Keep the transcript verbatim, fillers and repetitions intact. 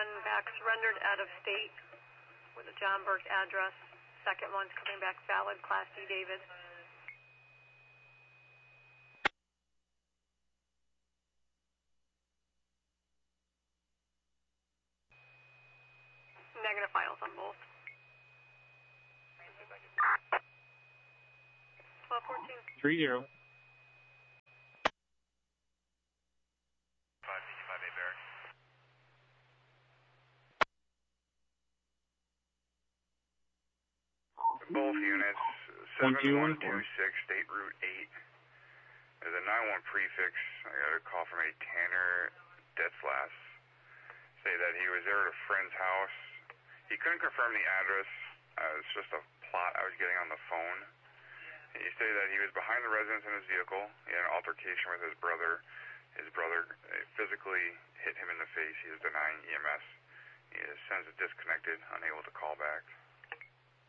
one back surrendered out of state with a John Burke address. Second one's coming back valid, Class D, David. Negative files on both. twelve fourteen. Three zero. five five eight Barrett. Both units, seven one two six, State Route eight. There's a nine one prefix. I got a call from a Tanner Detzlass. Say that he was there at a friend's house. He couldn't confirm the address. Uh, it's just a plot I was getting on the phone. And he stated that he was behind the residence in his vehicle. He had an altercation with his brother. His brother physically hit him in the face. He is denying E M S. He has since disconnected, unable to call back.